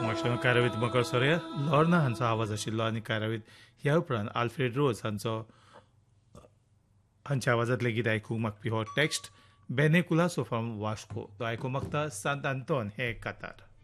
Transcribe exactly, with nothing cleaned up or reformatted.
म्हाका कारावीत मकर सोर्या लॉर्ना हांचो आवाज आशिल्लो आनी कारावीत ह्या उपरांत आल्फ्रेड रोज हांचो हांच्या आवाजांतले गीत आयकूंक मागपी हो टॅक्स्ट बेनेकुला सोफाम वास्को तो आयकूंक मागता सांत आंतोन हे कातार.